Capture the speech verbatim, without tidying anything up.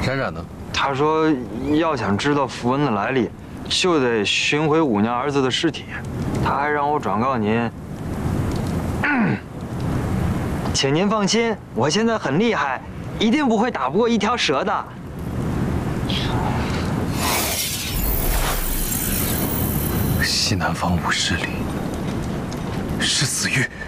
冉冉呢？ 他说，要想知道符文的来历，就得寻回五娘儿子的尸体。他还让我转告您，请您放心，我现在很厉害，一定不会打不过一条蛇的。 西南方五十里是死域。